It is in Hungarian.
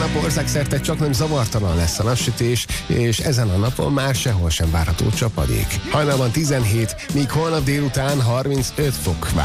nap országszerte csaknem zavartalan lesz a napsütés, és ezen a napon már sehol sem várható csapadék. Hajnalban 17, míg holnap délután 35 fok vár.